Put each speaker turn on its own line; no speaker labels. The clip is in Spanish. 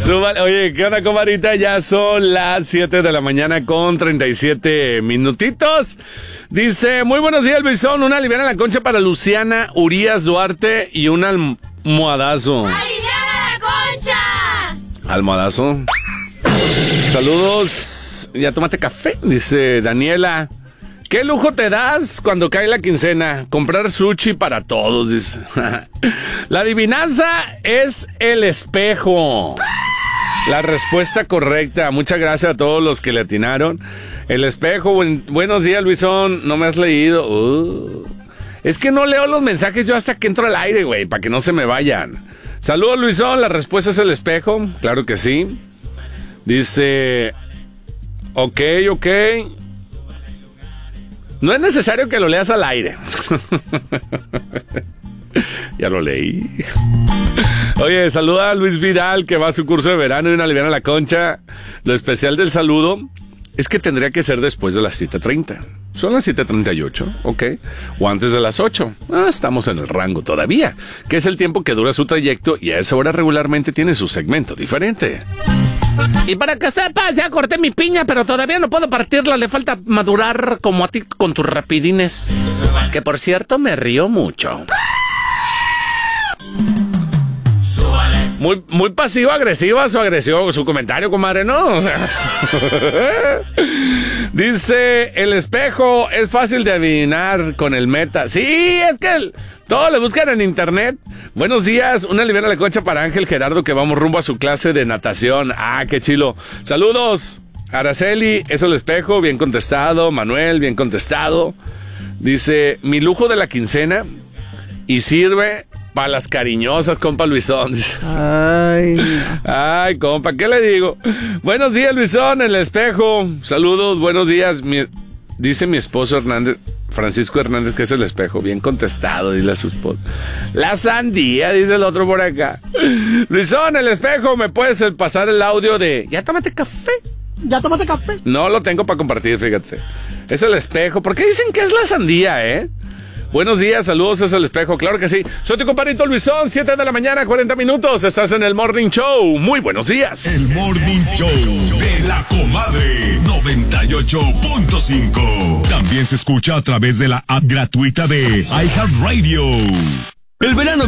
Súbale. Oye, ¿qué onda, comadrita? Ya son las 7 de la mañana con 37 minutitos. Dice, muy buenos días, Luisón. Una liviana la concha para Luciana Urias Duarte y un almohadazo.
¡Aliviana la concha!
Almohadazo. Saludos. Ya tómate café, dice Daniela. ¿Qué lujo te das cuando cae la quincena? Comprar sushi para todos, dice. La adivinanza es el espejo. La respuesta correcta. Muchas gracias a todos los que le atinaron. El espejo. Buenos días, Luisón. No me has leído. Es que no leo los mensajes yo hasta que entro al aire, güey, para que no se me vayan. Saludos, Luisón. La respuesta es el espejo. Claro que sí. Dice... Ok. No es necesario que lo leas al aire. Ya lo leí. Oye, saluda a Luis Vidal, que va a su curso de verano y una liviana la concha. Lo especial del saludo es que tendría que ser después de las 7:30. Son las 7:38, ¿ok? O antes de las 8. Estamos en el rango todavía, que es el tiempo que dura su trayecto y a esa hora regularmente tiene su segmento diferente. Y para que sepas, ya corté mi piña, pero todavía no puedo partirla. Le falta madurar como a ti con tus rapidines. Que por cierto, me río mucho. Muy pasivo-agresiva su agresión, su comentario, comadre, ¿no? O sea... Dice, el espejo es fácil de adivinar con el meta. Sí, es que todo le buscan en internet. Buenos días, una liviana la concha para Ángel Gerardo, que vamos rumbo a su clase de natación. Qué chilo. Saludos, Araceli, es el espejo, bien contestado. Manuel, bien contestado. Dice, mi lujo de la quincena y sirve... para las cariñosas, compa Luisón. Ay, compa, ¿qué le digo? Buenos días, Luisón, el espejo. Saludos, buenos días. Dice mi esposo Francisco Hernández, que es el espejo. Bien contestado, dile a su esposo. La sandía, dice el otro por acá. Luisón, el espejo, ¿me puedes pasar el audio de... ¿Ya tómate café?
¿Ya tómate café?
No lo tengo para compartir, fíjate. Es el espejo. ¿Por qué dicen que es la sandía, Buenos días, saludos, es el espejo, claro que sí. Soy tu compadrito Luisón, 7 de la mañana, 40 minutos. Estás en el Morning Show. Muy buenos días.
El Morning Show de la Comadre 98.5. También se escucha a través de la app gratuita de iHeartRadio. El verano